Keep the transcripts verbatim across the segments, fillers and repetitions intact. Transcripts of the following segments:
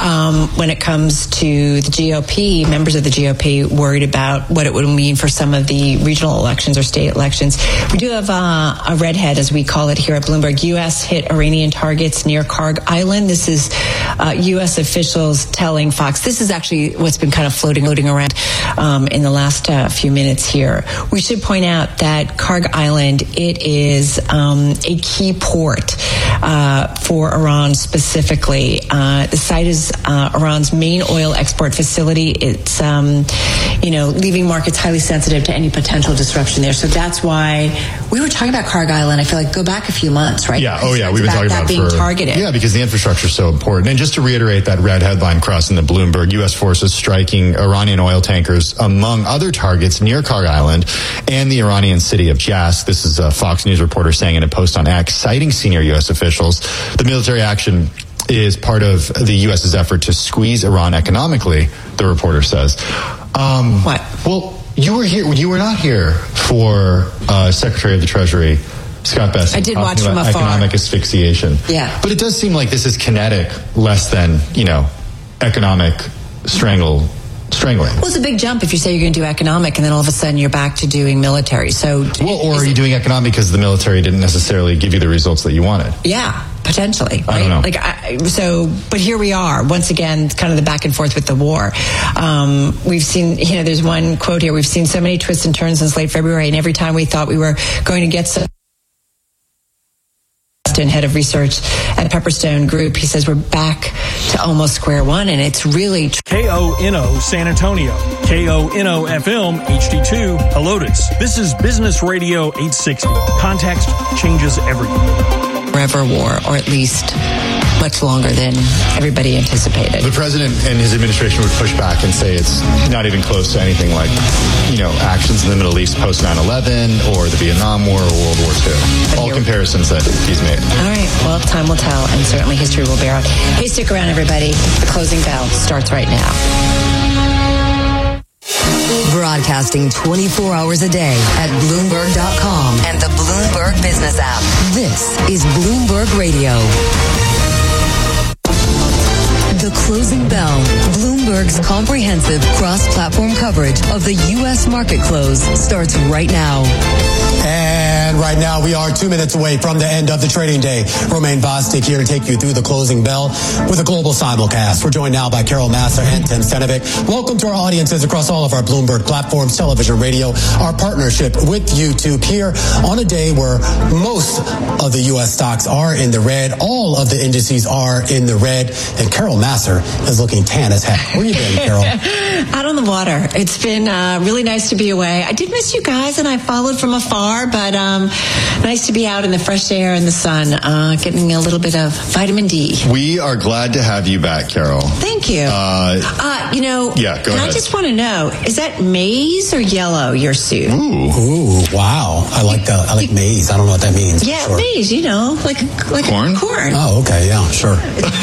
um, when it comes to the G O P, members of the G O P worried about what it would mean for some of the regional elections or state elections. We do have uh, a redhead, as we call it here at Bloomberg. U S hit Iranian targets near Karg Island. This is uh, U S officials telling Fox. This is actually what's been kind of floating, floating around um, in the last uh, few minutes here. We should point out that Karg Island, it is um, a key port uh, for Iran specifically. Uh, the site is uh, Iran's main oil export facility. It's, um, you know, leaving markets highly sensitive to any potential disruption there. So that's why we were talking about Karg Island. I feel like go back a few months, right? Yeah. Oh, yeah. We've been talking about that being for, targeted. Yeah, because the infrastructure is so important. And just to reiterate that red headline crossing the Bloomberg, U S forces striking Iranian oil tankers among other targets near Karg Island and the Iranian city of Jas. This is a Fox News reporter saying in a post on X, citing senior U S officials. The military action is part of the U S's effort to squeeze Iran economically, the reporter says. Um, what? Well, you were here. You were not here for uh, Secretary of the Treasury Scott Bessent. I did talking watch about from afar. Economic asphyxiation. Yeah. But it does seem like this is kinetic less than, you know, economic strangle strangling. Well, it's a big jump if you say you're going to do economic and then all of a sudden you're back to doing military. So, well, or are you doing economic because the military didn't necessarily give you the results that you wanted? Yeah, potentially. Right? I don't know. Like, I, so, but here we are once again, kind of the back and forth with the war. Um, we've seen, you know, there's one quote here. We've seen so many twists and turns since late February, and every time we thought we were going to get some. Head of research at Pepperstone Group, he says we're back to almost square one, and it's really K O N O San Antonio, K O N O F M H D two Helotes. This is Business Radio eight sixty. Context changes everything. Forever war, or at least much longer than everybody anticipated. The president and his administration would push back and say it's not even close to anything like, you know, actions in the Middle East post nine eleven or the Vietnam War or World War Two. All comparisons that he's made. All right. Well, time will tell, and certainly history will bear out. Hey, stick around, everybody. The closing bell starts right now. Broadcasting twenty-four hours a day at Bloomberg dot com and the Bloomberg Business app. This is Bloomberg Radio. The Closing Bell, Bloomberg's comprehensive cross-platform coverage of the U S market close starts right now. And right now we are two minutes away from the end of the trading day. Romaine Bostic here to take you through the closing bell with a global simulcast. We're joined now by Carol Massar and Tim Stenovic. Welcome to our audiences across all of our Bloomberg platforms, television, radio, our partnership with YouTube here on a day where most of the U S stocks are in the red. All of the indices are in the red. And Carol Massar is looking tan as heck. Where you been, Carol? Out on the water. It's been uh, really nice to be away. I did miss you guys, and I followed from afar, but um, nice to be out in the fresh air and the sun, uh, getting a little bit of vitamin D. We are glad to have you back, Carol. Thank you. Uh, uh, you know, yeah, go and ahead. I just want to know, is that maize or yellow, your suit? Ooh. Ooh, wow. I like the, I like maize. I don't know what that means. Yeah, sure. maize, you know, like, like corn? corn. Oh, okay. Yeah, sure.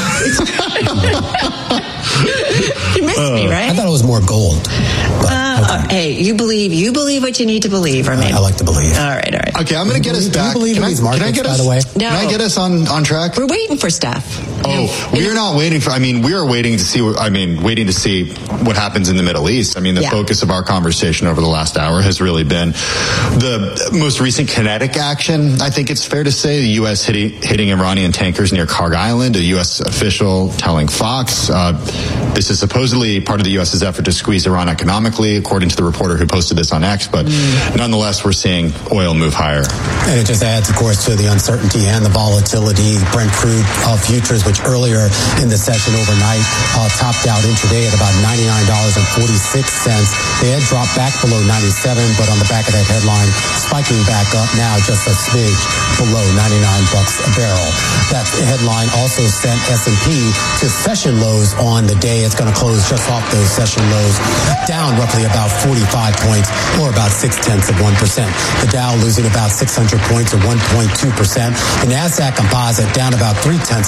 You missed uh, me, right? I thought it was more gold. But, uh, okay. Hey, you believe you believe what you need to believe, or maybe. I like to believe. All right, all right. Okay, I'm going to get us back. Do you believe can in I, these markets, can I get by us, the way? No. Can I get us on, on track? We're waiting for stuff. Oh, we're not waiting for, I mean, we are waiting to see, I mean, waiting to see what happens in the Middle East. I mean, the yeah. focus of our conversation over the last hour has really been the most recent kinetic action. I think it's fair to say the U S hitting, hitting Iranian tankers near Karg Island, a U S official telling Fox. Uh, this is supposedly part of the U S's effort to squeeze Iran economically, according to the reporter who posted this on X. But mm. nonetheless, we're seeing oil move higher. And it just adds, of course, to the uncertainty and the volatility. Brent crude uh, futures, which earlier in the session overnight uh, topped out intraday at about ninety-nine dollars and forty-six cents. They had dropped back below ninety-seven, but on the back of that headline, spiking back up now just a smidge below ninety-nine bucks a barrel. That headline also sent S and P to session lows on the day. It's going to close just off those session lows, down roughly about forty-five points, or about six tenths of one percent. The Dow losing about six hundred points, or one point two percent. The Nasdaq Composite down about three tenths of a percent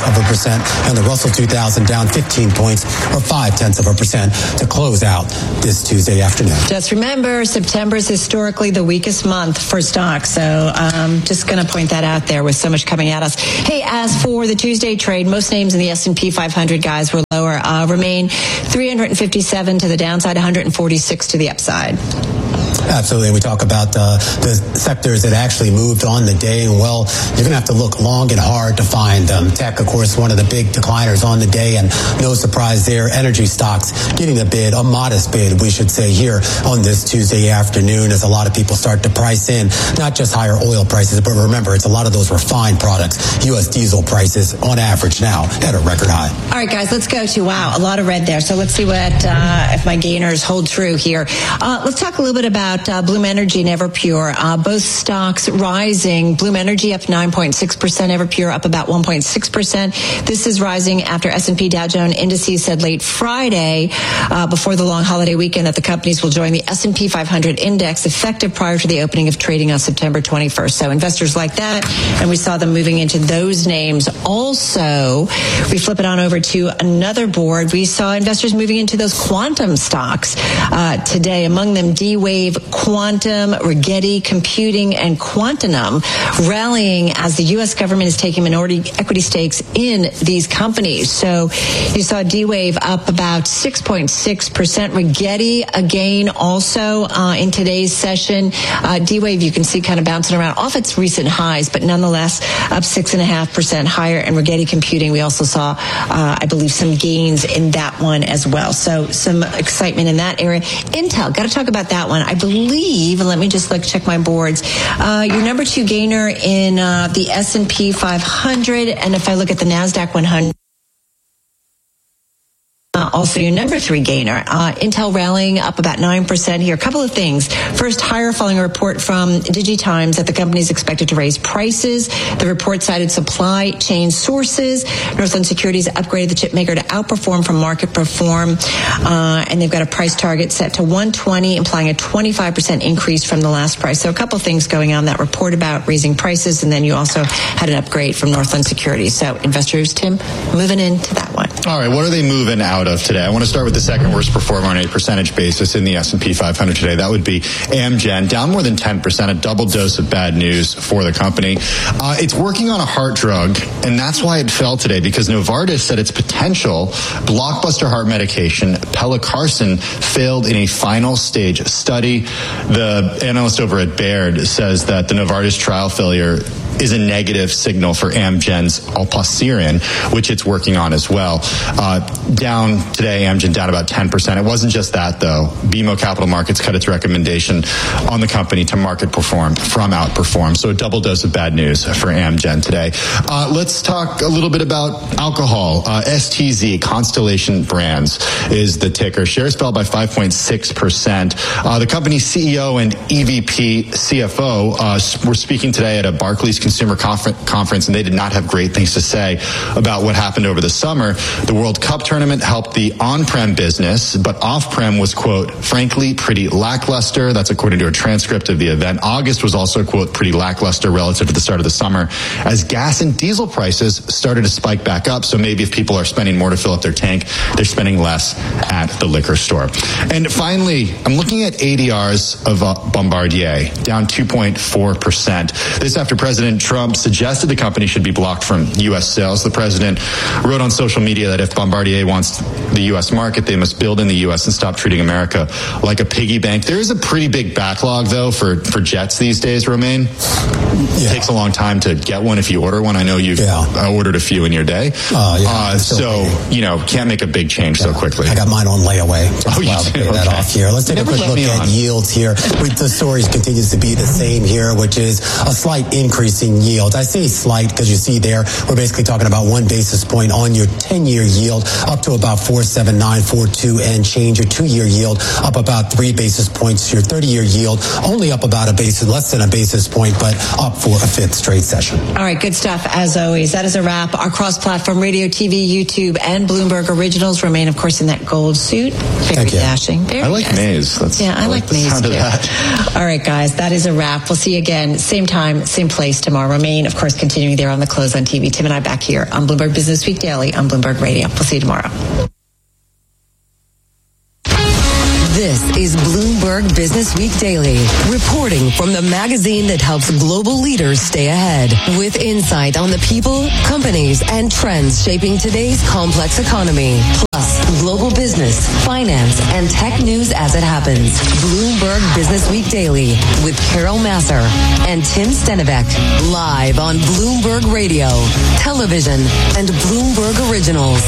percent, and the Russell two thousand down fifteen points, or five tenths of a percent, to close out this Tuesday afternoon. Just remember, September is historically the weakest month for stocks, so um, just going to point that out there with so much coming at us. Hey, as for the Tuesday trade, most names in the S and P five hundred, guys, were lower. Uh, remain three hundred fifty-seven to the downside, one hundred forty-six to the upside. Absolutely. We talk about uh, the sectors that actually moved on the day. And, well, you're going to have to look long and hard to find them. Tech, of course, one of the big decliners on the day. And no surprise there, energy stocks getting a bid, a modest bid, we should say, here on this Tuesday afternoon as a lot of people start to price in not just higher oil prices, but remember, it's a lot of those refined products. U S diesel prices on average now at a record high. All right, guys, let's go to, wow, a lot of red there. So let's see what, uh, if my gainers hold true here. Uh, let's talk a little bit about Uh, Bloom Energy and Everpure, uh, both stocks rising. Bloom Energy up nine point six percent, Everpure up about one point six percent. This is rising after S and P Dow Jones Indices said late Friday, uh, before the long holiday weekend, that the companies will join the S and P five hundred index effective prior to the opening of trading on September twenty-first. So investors like that, and we saw them moving into those names. Also, we flip it on over to another board. We saw investors moving into those quantum stocks uh, today, among them D-Wave, Quantum, Rigetti Computing, and Quantum rallying as the U S government is taking minority equity stakes in these companies. So you saw D-Wave up about six point six percent. Rigetti, again, also uh, in today's session. Uh, D-Wave, you can see kind of bouncing around off its recent highs, but nonetheless up six point five percent higher. And Rigetti Computing, we also saw, uh, I believe, some gains in that one as well. So some excitement in that area. Intel, got to talk about that one. I believe, let me just like check my boards, uh, your number two gainer in uh, the S and P five hundred, and if I look at the NASDAQ one hundred, Uh, also, your number three gainer, uh, Intel rallying up about nine percent here. A couple of things. First, higher following a report from DigiTimes that the company is expected to raise prices. The report cited supply chain sources. Northland Securities upgraded the chip maker to outperform from market perform, uh, and they've got a price target set to one twenty, implying a twenty-five percent increase from the last price. So a couple of things going on, that report about raising prices, and then you also had an upgrade from Northland Securities. So investors, Tim, moving into that one. All right, what are they moving out of today? I want to start with the second worst performer on a percentage basis in the S and P five hundred today. That would be Amgen, down more than ten percent, a double dose of bad news for the company. Uh, it's working on a heart drug, and that's why it fell today, because Novartis said its potential blockbuster heart medication, pelacarsen, failed in a final stage study. The analyst over at Baird says that the Novartis trial failure is a negative signal for Amgen's olpasiran, which it's working on as well. Uh, down today, Amgen down about ten percent. It wasn't just that, though. B M O Capital Markets cut its recommendation on the company to market perform from outperform. So a double dose of bad news for Amgen today. Uh, let's talk a little bit about alcohol. Uh, S T Z, Constellation Brands, is the ticker. Shares fell by five point six percent. Uh, the company's C E O and E V P C F O uh, were speaking today at a Barclays Consumer Confer- Conference, and they did not have great things to say about what happened over the summer. The World Cup tournament helped the on-prem business, but off-prem was, quote, frankly, pretty lackluster. That's according to a transcript of the event. August was also, quote, pretty lackluster relative to the start of the summer as gas and diesel prices started to spike back up. So maybe if people are spending more to fill up their tank, they're spending less at the liquor store. And finally, I'm looking at A D Rs of uh, Bombardier, down two point four percent. This after President Trump suggested the company should be blocked from U S sales. The president wrote on social media that if Bombardier wants the U S market, they must build in the U S and stop treating America like a piggy bank. There is a pretty big backlog, though, for, for jets these days, Romaine. Yeah. It takes a long time to get one if you order one. I know you've yeah. ordered a few in your day. Uh, yeah, uh, so, waiting. you know, can't make a big change yeah. so quickly. I got mine on layaway. Oh, you to pay okay. that off here. Let's take Never a quick look at on. yields here. The story continues to be the same here, which is a slight increase in yield. I say slight because you see there, we're basically talking about one basis point on your ten-year yield up to about four seven nine four two and change. Your two-year yield up about three basis points. Your thirty-year yield only up about a basis, less than a basis point, but up for a fifth straight session. All right, good stuff as always. That is a wrap. Our cross-platform radio, T V, YouTube, and Bloomberg Originals remain, of course, in that gold suit. Very Thank you. dashing. Very I like nice. Maze. That's, yeah, I, I like, like Maze too. That. All right, guys, that is a wrap. We'll see you again, same time, same place tomorrow. tomorrow. Remain, of course, continuing there on the close on T V. Tim and I back here on Bloomberg Business Week Daily on Bloomberg Radio. We'll see you tomorrow. This is Bloomberg Business Week Daily, reporting from the magazine that helps global leaders stay ahead, with insight on the people, companies, and trends shaping today's complex economy. Plus, global business, finance, and tech news as it happens. Bloomberg Business Week Daily with Carol Massar and Tim Stenivek, live on Bloomberg Radio, television, and Bloomberg Originals.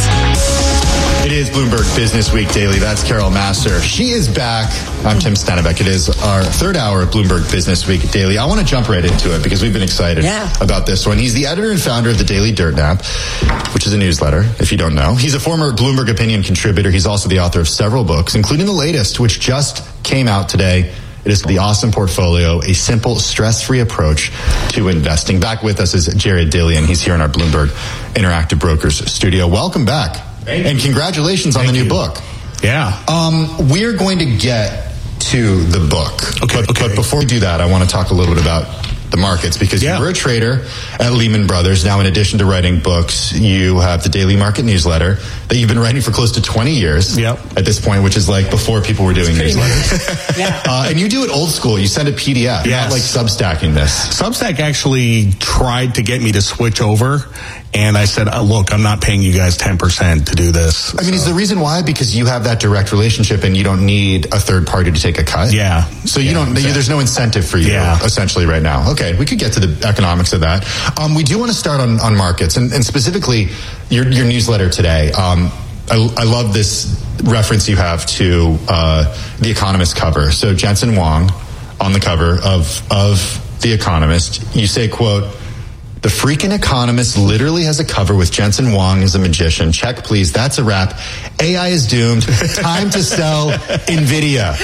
It is Bloomberg Business Week Daily. That's Carol Massar. She is back. I'm Tim Stenivek. It is our third hour of Bloomberg Business Week Daily. I want to jump right into it because we've been excited yeah. about this one. He's the editor and founder of the Daily Dirt Nap, which is a newsletter, if you don't know. He's a former Bloomberg Opinion contributor. He's also the author of several books, including the latest, which just came out today. It is The Awesome Portfolio, a simple, stress-free approach to investing. Back with us is Jared Dillian. He's here in our Bloomberg Interactive Brokers studio. Welcome back. Thank and you. Congratulations on Thank the new you. book. Yeah. Um, we're going to get to the book. Okay, But, okay. but before we do that, I want to talk a little bit about the markets, because Yeah. you were a trader at Lehman Brothers. Now, in addition to writing books, you have the Daily Market newsletter that you've been writing for close to twenty years Yep. at this point, which is like before people were doing newsletters. Yeah. Uh, and you do it old school. You send a P D F, Yes. not like Substacking this. Substack actually tried to get me to switch over, and I said, oh, look, I'm not paying you guys ten percent to do this. I mean, is the reason why? Because you have that direct relationship and you don't need a third party to take a cut? Yeah. So you Yeah, don't, exactly. there's no incentive for you, Yeah. essentially, right now. Okay, we could get to the economics of that. Um, we do want to start on, on markets, and, and specifically your, your newsletter today. Um, I, I love this reference you have to uh, The Economist cover. So Jensen Huang on the cover of, of The Economist, you say, quote, "The freaking Economist literally has a cover with Jensen Huang as a magician. Check, please. That's a wrap. A I is doomed. Time to sell NVIDIA."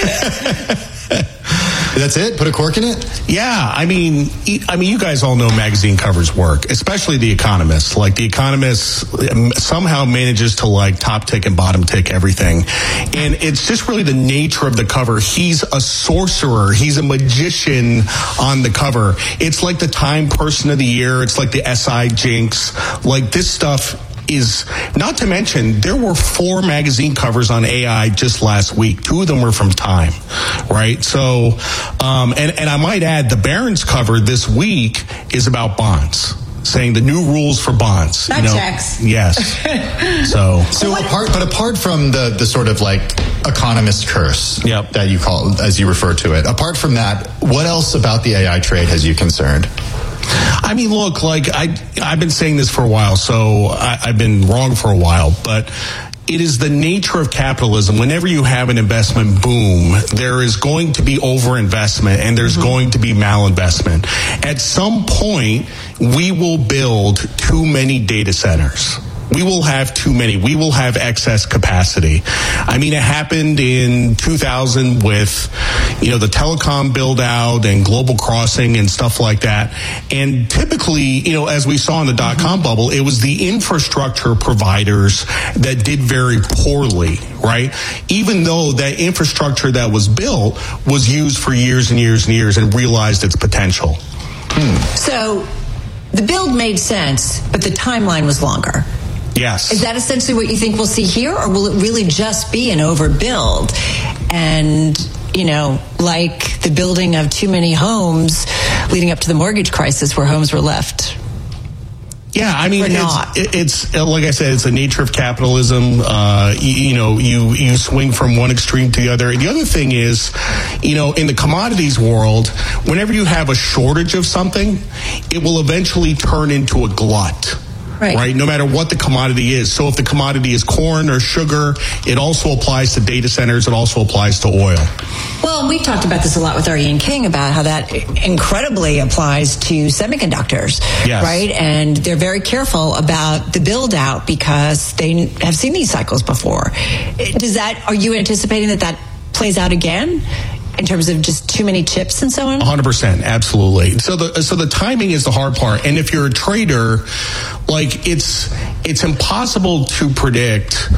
That's it? Put a cork in it? Yeah, I mean, I mean, you guys all know magazine covers work, especially The Economist. Like, The Economist somehow manages to like top tick and bottom tick everything, and it's just really the nature of the cover. He's a sorcerer. He's a magician on the cover. It's like the Time Person of the Year. It's like the S I Jinx. Like, this stuff is, not to mention, there were four magazine covers on A I just last week. Two of them were from Time, right? So, um, and, and I might add, the Barron's cover this week is about bonds, saying the new rules for bonds. That you know? checks. Yes. So, So apart, but apart from the, the sort of like economist curse Yep. that you call, as you refer to it, apart from that, what else about the A I trade has you concerned? I mean, look, like I, I've been saying this for a while, so I, I've been wrong for a while, but it is the nature of capitalism. Whenever you have an investment boom, there is going to be overinvestment and there's mm-hmm. going to be malinvestment. At some point, we will build too many data centers. We will have too many. We will have excess capacity. I mean, it happened in two thousand with, you know, the telecom build out and Global Crossing and stuff like that. And typically, you know, as we saw in the dot-com bubble, it was the infrastructure providers that did very poorly, right? Even though that infrastructure that was built was used for years and years and years and realized its potential. Hmm. So the build made sense, but the timeline was longer. Yes. Is that essentially what you think we'll see here, or will it really just be an overbuild? And, you know, like the building of too many homes leading up to the mortgage crisis where homes were left. Yeah, I mean, Or not. it's, it's like I said, it's the nature of capitalism. Uh, you, you know, you you swing from one extreme to the other. And the other thing is, you know, in the commodities world, whenever you have a shortage of something, it will eventually turn into a glut. Right. right? No matter what the commodity is. So if the commodity is corn or sugar, it also applies to data centers. It also applies to oil. Well, we've talked about this a lot with our Ian King about how that incredibly applies to semiconductors, Yes. right? And they're very careful about the build out because they have seen these cycles before. Does that, are you anticipating that that plays out again? In terms of just too many chips and so on? one hundred percent, absolutely. So the so the timing is the hard part. And if you're a trader, like it's it's impossible to predict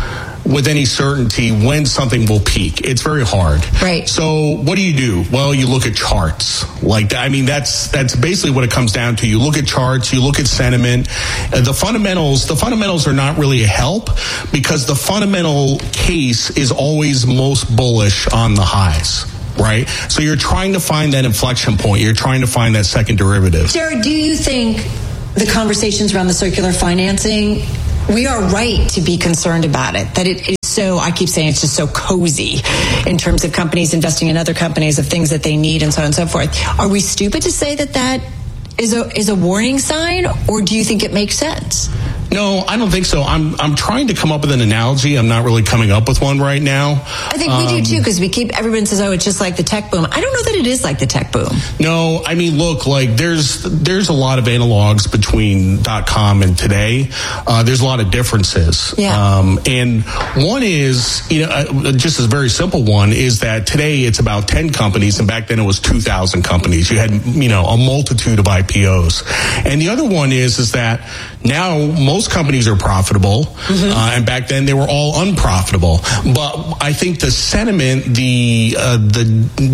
with any certainty when something will peak. It's very hard. Right. So what do you do? Well, you look at charts. Like, I mean, that's that's basically what it comes down to. You look at charts, you look at sentiment. Uh, the fundamentals, the fundamentals are not really a help because the fundamental case is always most bullish on the highs. Right? So you're trying to find that inflection point. You're trying to find that second derivative. Jared, do you think the conversations around the circular financing, we are right to be concerned about it, that it is so, I keep saying it's just so cozy in terms of companies investing in other companies of things that they need and so on and so forth. Are we stupid to say that that is a, is a warning sign, or do you think it makes sense? No, I don't think so. I'm I'm trying to come up with an analogy. I'm not really coming up with one right now. I think um, we do too, because we keep, everyone says, oh, it's just like the tech boom. I don't know that it is like the tech boom. No, I mean, look, like there's there's a lot of analogs between dot-com and today. Uh, there's a lot of differences. Yeah. Um, and one is, you know, uh, just a very simple one is that today it's about ten companies, and back then it was two thousand companies. You had, you know, a multitude of I P Os. And the other one is, is that now most companies are profitable, mm-hmm. uh, and back then they were all unprofitable. But I think the sentiment, the uh, the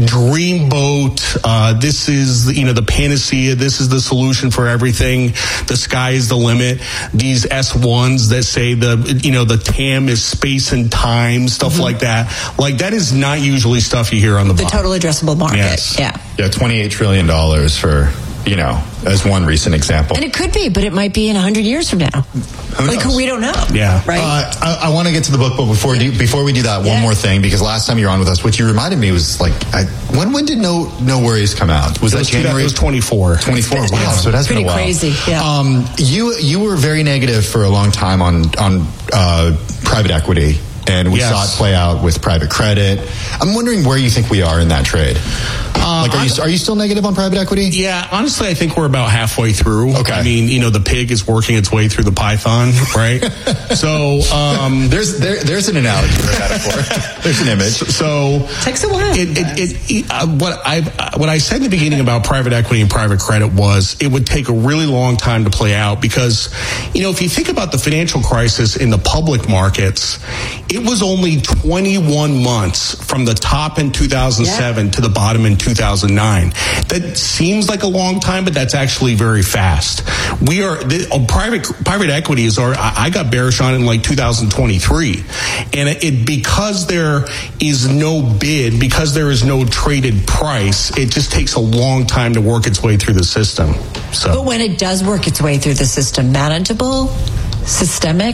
dreamboat, uh, this is, you know, the panacea, this is the solution for everything, the sky is the limit, these S ones that say the, you know, the T A M is space and time, stuff mm-hmm. like that. Like, that is not usually stuff you hear on the The bottom. total addressable market. Yes. Yeah. Yeah, twenty-eight trillion dollars for, you know, as one recent example. And it could be, but it might be in one hundred years from now. Who like, knows? we don't know. Yeah. Right? Uh, I, I want to get to the book, but before do, before we do that, Yeah. one more thing, because last time you were on with us, what you reminded me was like, I, when when did No No Worries come out? Was It that was, January? it was twenty-four. twenty-four. Wow, so it has Pretty been a while. crazy, yeah. Um, you you were very negative for a long time on on uh, private equity. And we Yes. saw it play out with private credit. I'm wondering where you think we are in that trade. Uh, like, are you are you still negative on private equity? Yeah, honestly, I think we're about halfway through. Okay. I mean, you know, the pig is working its way through the python, right? so um, there's there, there's an analogy for a metaphor. There's an image. So takes a while. It, it, it, uh, what I what I said in the beginning about private equity and private credit was it would take a really long time to play out because, you know, if you think about the financial crisis in the public markets, it was only twenty-one months from the top in two thousand seven yeah. to the bottom in two thousand nine. That seems like a long time, but that's actually very fast. We are the, oh, private private equities are. I got bearish on it in like two thousand twenty-three, and it, it because there is no bid, because there is no traded price, it just takes a long time to work its way through the system. So, but when it does work its way through the system, manageable, systemic.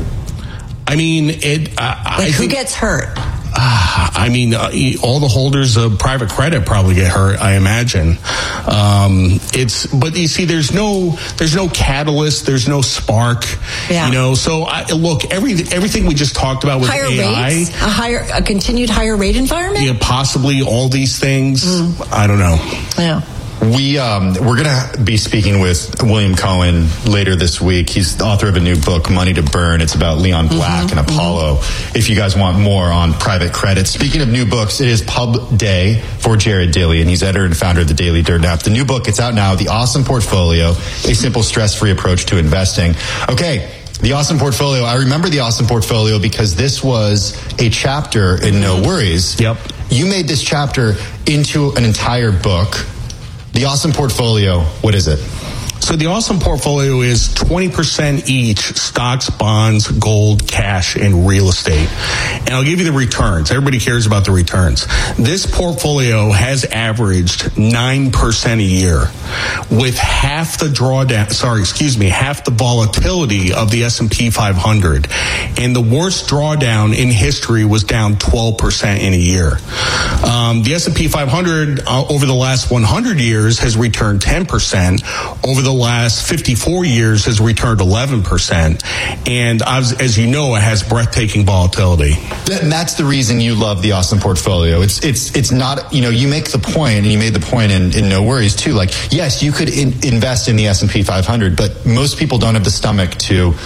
I mean, it. Uh, like I who think, gets hurt? Uh, I mean, uh, all the holders of private credit probably get hurt, I imagine. Um, it's, but you see, there's no, there's no catalyst, there's no spark. Yeah. You know, so I, look, every everything we just talked about with higher A I, rates, a higher, a continued higher rate environment. Yeah, possibly all these things. Mm. I don't know. Yeah. We um, we're going to be speaking with William Cohen later this week. He's the author of a new book, Money to Burn. It's about Leon Black mm-hmm, and Apollo. Mm-hmm. If you guys want more on private credit. Speaking of new books, it is Pub Day for Jared Dillian. He's editor and founder of the Daily Dirt Nap. The new book, it's out now, The Awesome Portfolio, a simple stress-free approach to investing. Okay. The Awesome Portfolio. I remember The Awesome Portfolio because this was a chapter in No Worries. Yep. You made this chapter into an entire book. The Awesome Portfolio, what is it? So the Awesome Portfolio is twenty percent each, stocks, bonds, gold, cash, and real estate. And I'll give you the returns. Everybody cares about the returns. This portfolio has averaged nine percent a year with half the drawdown, sorry, excuse me, half the volatility of the S and P five hundred. And the worst drawdown in history was down twelve percent in a year. Um, the S and P five hundred uh, over the last one hundred years has returned ten percent. Over the last fifty-four years has returned eleven percent. And as, as you know, it has breathtaking volatility. And that's the reason you love the Awesome Portfolio. It's it's it's not, you know, you make the point, and you made the point in, in No Worries too. Like, yes, you could in, invest in the S and P five hundred, but most people don't have the stomach to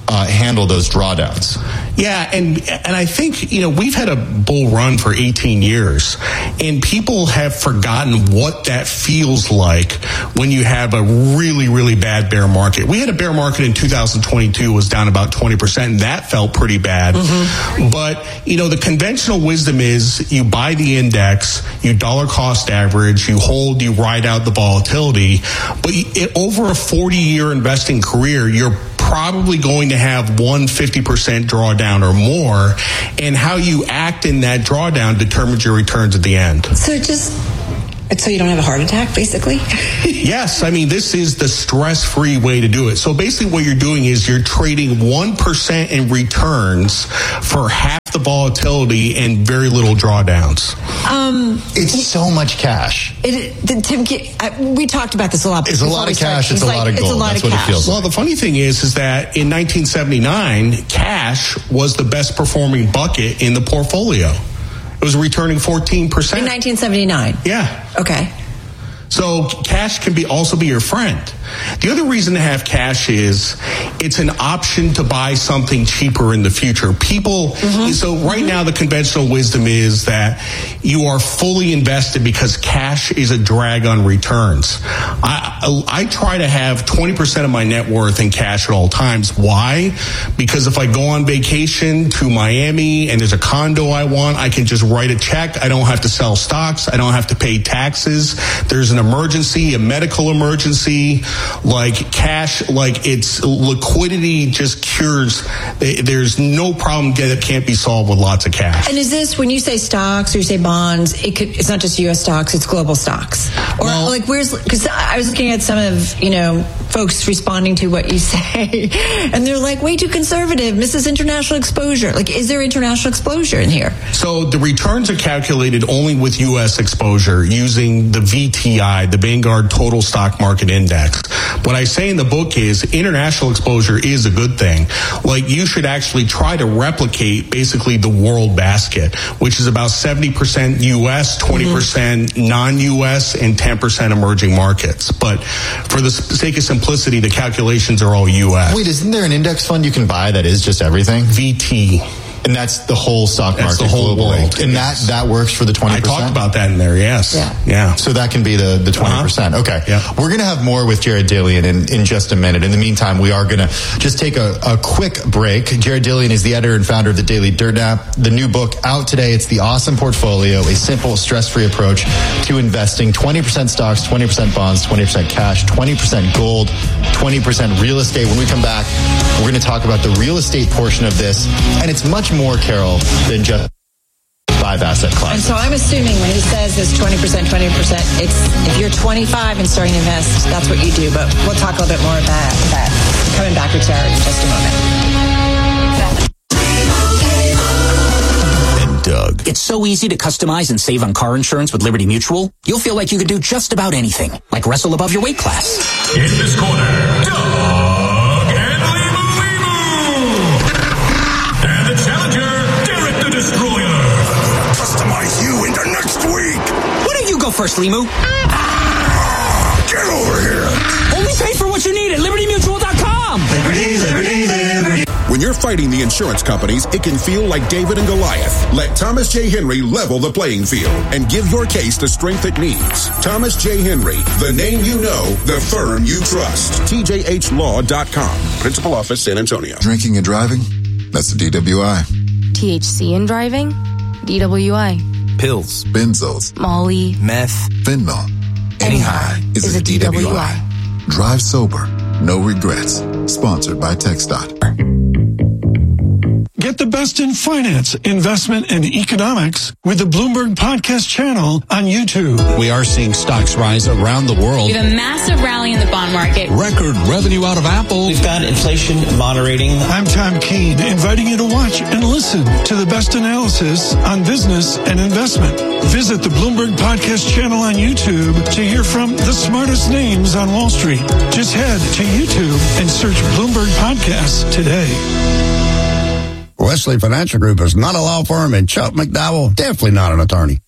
uh, handle those drawdowns. Yeah, and and I think, you know, we've had a bull run for eighteen years, and people have forgotten what that feels like when you have a really, really bad bear market. We had a bear market in two thousand twenty-two, was down about twenty percent, and that felt pretty bad. Mm-hmm. But, you know, the conventional wisdom is you buy the index, you dollar cost average, you hold, you ride out the volatility, but it, over a forty-year investing career, you're probably going to have one fifty percent drawdown or more, and how you act in that drawdown determines your returns at the end. So just so you don't have a heart attack, basically? Yes, I mean, this is the stress-free way to do it. So basically what you're doing is you're trading one percent in returns for half the volatility and very little drawdowns. Um, it's so much cash. It, the, Tim, we talked about this a lot. It's a lot of cash. It's a lot of gold. It's a lot That's of what cash. it feels like. Well, the funny thing is, is that in nineteen seventy-nine, cash was the best performing bucket in the portfolio. It was returning fourteen percent. In nineteen seventy-nine? Yeah. Okay. So cash can be also be your friend. The other reason to have cash is it's an option to buy something cheaper in the future. People, mm-hmm. so right mm-hmm. now the conventional wisdom is that you are fully invested because cash is a drag on returns. I, I, I try to have twenty percent of my net worth in cash at all times. Why? Because if I go on vacation to Miami and there's a condo I want, I can just write a check. I don't have to sell stocks. I don't have to pay taxes. There's an emergency, a medical emergency, like cash, like it's liquidity just cures. There's no problem that can't be solved with lots of cash. And is this, when you say stocks or you say bonds, it could, it's not just U S stocks, it's global stocks? Or well, like where's, because I was looking at some of, you know, folks responding to what you say, and they're like, way too conservative, Missus International Exposure. Like, is there international exposure in here? So the returns are calculated only with U S exposure using the V T I, the Vanguard Total Stock Market Index. What I say in the book is international exposure is a good thing. Like, you should actually try to replicate basically the world basket, which is about seventy percent U S, twenty percent mm-hmm. non-U S, and ten percent emerging markets. But for the sake of simplicity, the calculations are all U S. Wait, isn't there an index fund you can buy that is just everything? V T. And that's the whole stock that's market the whole globally. World. And yes. that, that works for the twenty percent? I talked about that in there, yes. Yeah. yeah. So that can be the, the twenty percent. Uh-huh. Okay. Yeah. We're going to have more with Jared Dillian in, in just a minute. In the meantime, we are going to just take a, a quick break. Jared Dillian is the editor and founder of the Daily Dirt Nap. The new book out today. It's The Awesome Portfolio, a simple, stress-free approach to investing. twenty percent stocks, twenty percent bonds, twenty percent cash, twenty percent gold, twenty percent real estate. When we come back, we're going to talk about the real estate portion of this. And it's much more, Carol, than just five asset classes. And so I'm assuming when he says this twenty percent, twenty percent, it's if you're twenty-five and starting to invest, that's what you do. But we'll talk a little bit more about that coming back with Jared in just a moment. And Doug. It's so easy to customize and save on car insurance with Liberty Mutual. You'll feel like you could do just about anything, like wrestle above your weight class. In this corner, Doug. Go first, Limu. Get over here. Only pay for what you need at Liberty Mutual dot com. Liberty, Liberty, Liberty. When you're fighting the insurance companies, it can feel like David and Goliath. Let Thomas J. Henry level the playing field and give your case the strength it needs. Thomas J. Henry, the name you know, the firm you trust. T J H law dot com. Principal Office, San Antonio. Drinking and driving? That's a D W I. T H C in driving? D W I. Pills, benzos, Molly, meth, fentanyl. Any high is, is a, a D W I. D W I. Drive sober, no regrets. Sponsored by TxDOT. Get the best in finance, investment, and economics with the Bloomberg Podcast channel on YouTube. We are seeing stocks rise around the world. We have a massive rally in the bond market. Record revenue out of Apple. We've got inflation moderating. I'm Tom Keene, inviting you to watch and listen to the best analysis on business and investment. Visit the Bloomberg Podcast channel on YouTube to hear from the smartest names on Wall Street. Just head to YouTube and search Bloomberg Podcasts today. Wesley Financial Group is not a law firm, and Chuck McDowell, definitely not an attorney.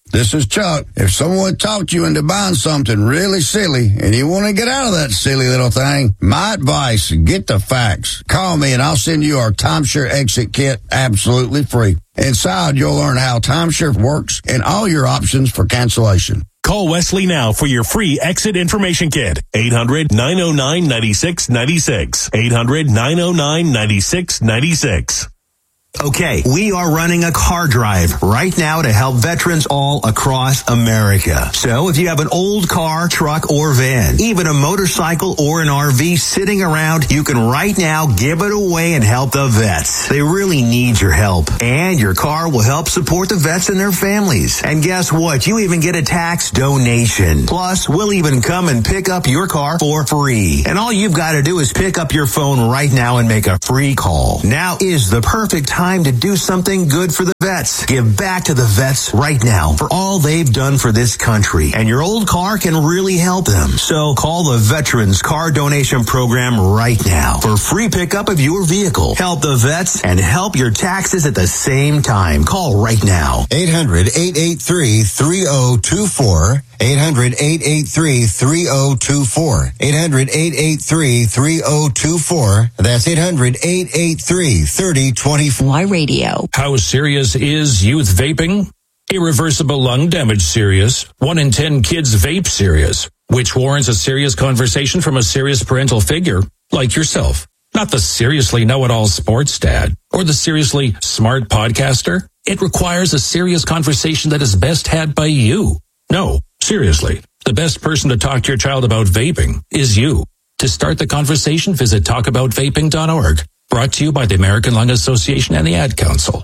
This is Chuck. If someone talked you into buying something really silly and you want to get out of that silly little thing, my advice, get the facts. Call me and I'll send you our timeshare exit kit absolutely free. Inside, you'll learn how timeshare works and all your options for cancellation. Call Wesley now for your free exit information kit. eight hundred, nine oh nine, nine six nine six. eight hundred, nine oh nine, nine six nine six. Okay, we are running a car drive right now to help veterans all across America. So if you have an old car, truck, or van, even a motorcycle or an R V sitting around, you can right now give it away and help the vets. They really need your help. And your car will help support the vets and their families. And guess what? You even get a tax donation. Plus, we'll even come and pick up your car for free. And all you've got to do is pick up your phone right now and make a free call. Now is the perfect time to do something good for the vets. Give back to the vets right now for all they've done for this country. And your old car can really help them. So call the Veterans Car Donation Program right now for free pickup of your vehicle. Help the vets and help your taxes at the same time. Call right now. eight hundred, eight eight three, three oh two four. eight hundred, eight eight three, three oh two four. eight hundred, eight eight three, three oh two four. That's eight hundred, eight eight three, three oh two four. Y Radio. How serious is youth vaping? Irreversible lung damage serious. One in ten kids vape serious, which warrants a serious conversation from a serious parental figure like yourself. Not the seriously know-it-all sports dad or the seriously smart podcaster. It requires a serious conversation that is best had by you. No, seriously, the best person to talk to your child about vaping is you. To start the conversation, visit talk about vaping dot org. Brought to you by the American Lung Association and the Ad Council.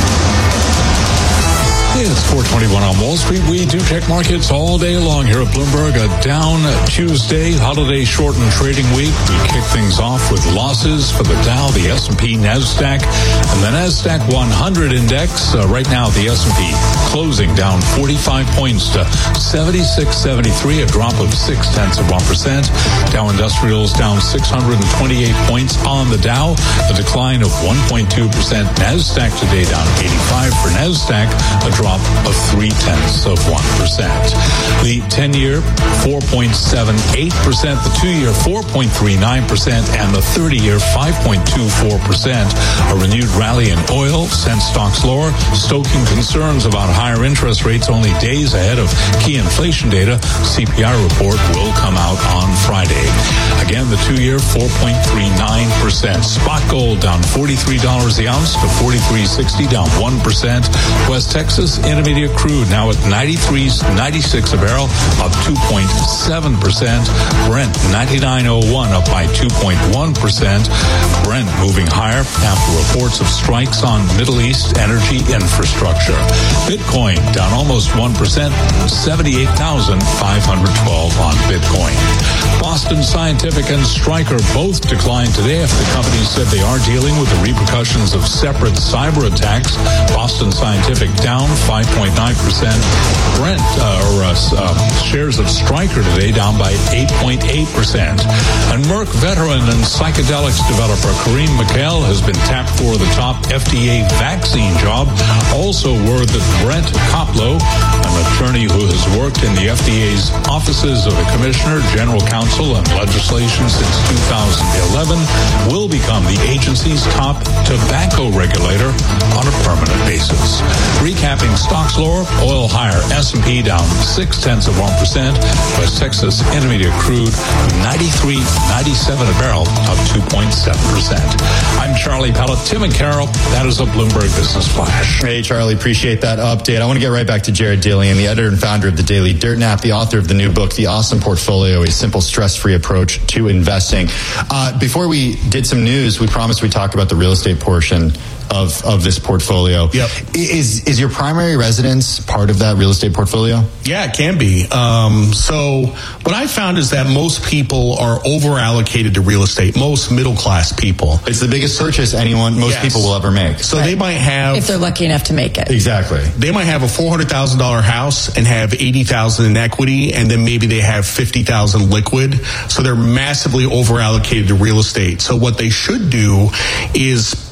It's four twenty-one on Wall Street. We do check markets all day long here at Bloomberg. A down Tuesday, holiday shortened trading week. We kick things off with losses for the Dow, the S and P, NASDAQ, and the NASDAQ one hundred index. Uh, right now, the S and P closing down forty-five points to seventy-six seventy-three, a drop of six tenths of one percent. Dow Industrials down six hundred twenty-eight points on the Dow, a decline of one point two percent. NASDAQ today down eighty-five for NASDAQ, a drop of three tenths of one percent. The ten-year, four point seven eight percent. The two-year, four point three nine percent. And the thirty-year, five point two four percent. A renewed rally in oil sent stocks lower, stoking concerns about higher interest rates only days ahead of key inflation data. C P I report will come out on Friday. Again, the two-year, four point three nine percent. Spot gold down forty-three dollars the ounce to forty-three sixty, down one percent. West Texas Intermediate crude now at ninety-three ninety-six a barrel, up two point seven percent. Brent ninety-nine oh one, up by two point one percent. Brent moving higher after reports of strikes on Middle East energy infrastructure. Bitcoin down almost one percent, seventy-eight thousand five hundred twelve on Bitcoin. Boston Scientific and Stryker both declined today after the companies said they are dealing with the repercussions of separate cyber attacks. Boston Scientific down five point nine percent. Brent, uh, or uh, uh, shares of Stryker today down by eight point eight percent. And Merck veteran and psychedelics developer Kareem Mikhail has been tapped for the top F D A vaccine job. Also word that Brent Koplow, an attorney who has worked in the F D A's offices of the Commissioner, General Counsel, and legislation since two thousand eleven, will become the agency's top tobacco regulator on a permanent basis. Recapping stocks lower, oil higher, S and P down six tenths of one percent. West Texas Intermediate crude ninety-three ninety-seven a barrel, up two point seven percent. I'm Charlie Pellet. Tim and Carol, that is a Bloomberg Business Flash. Hey, Charlie, appreciate that update. I want to get right back to Jared Dillian, the editor and founder of the Daily Dirt Nap, the author of the new book, The Awesome Portfolio, a simple stress-free approach to investing. Uh, before we did some news, we promised we'd talk about the real estate portion of of this portfolio. Yep. Is is your primary residence part of that real estate portfolio? Yeah, it can be. Um, so what I found is that most people are over allocated to real estate. Most middle class people. It's the biggest purchase anyone, most yes. people will ever make. So right. They might have, if they're lucky enough to make it. Exactly. They might have a four hundred thousand dollars house and have eighty thousand dollars in equity, and then maybe they have fifty thousand dollars liquid. So they're massively over allocated to real estate. So what they should do is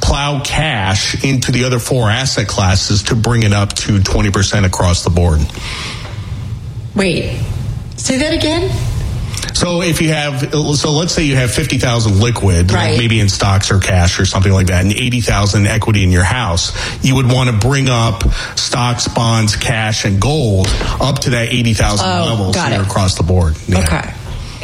plow cash into the other four asset classes to bring it up to twenty percent across the board. Wait, say that again? So if you have, so let's say you have fifty thousand liquid, right, like maybe in stocks or cash or something like that, and eighty thousand equity in your house, you would want to bring up stocks, bonds, cash, and gold up to that eighty thousand oh, level, so it. you're across the board. Yeah. Okay.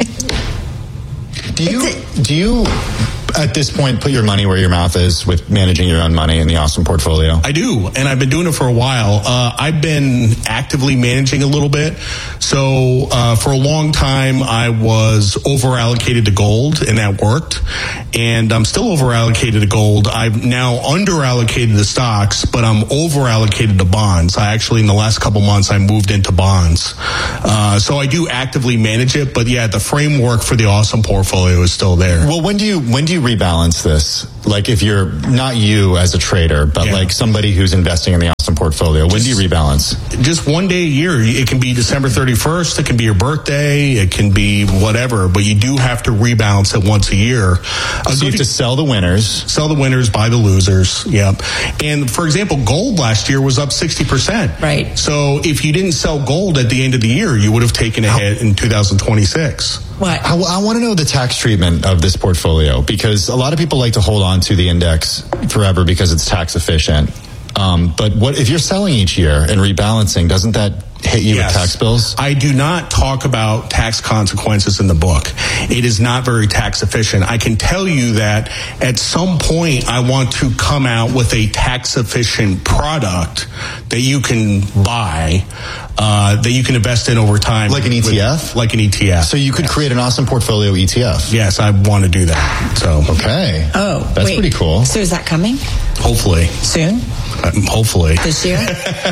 Do you, do you, at this point, put your money where your mouth is with managing your own money in the Awesome portfolio? I do, and I've been doing it for a while. Uh, I've been actively managing a little bit. So uh, for a long time, I was over-allocated to gold, and that worked. And I'm still over-allocated to gold. I've now under-allocated to stocks, but I'm over-allocated to bonds. I actually, in the last couple months, I moved into bonds. Uh, so I do actively manage it, but yeah, the framework for the Awesome portfolio is still there. Well, when do you when do you rebalance this? Like if you're not you as a trader, but yeah. like somebody who's investing in the Awesome portfolio, when just, do you rebalance? Just one day a year. It can be December thirty-first. It can be your birthday. It can be whatever, but you do have to rebalance it once a year. Uh, so you have to sell the winners. Sell the winners, buy the losers. Yep. And for example, gold last year was up sixty percent. Right. So if you didn't sell gold at the end of the year, you would have taken a hit in two thousand twenty-six. What? I, I want to know the tax treatment of this portfolio, because a lot of people like to hold on to the index forever because it's tax efficient. Um, but what if you're selling each year and rebalancing? Doesn't that hit you yes. with tax bills? I do not talk about tax consequences in the book. It is not very tax efficient. I can tell you that at some point I want to come out with a tax efficient product that you can buy, uh, that you can invest in over time. Like an E T F? With, like an E T F. So you could yes. create an Awesome portfolio E T F? Yes, I want to do that. So okay. Oh, that's wait. pretty cool. So is that coming? Hopefully. Soon? Uh, hopefully. This year?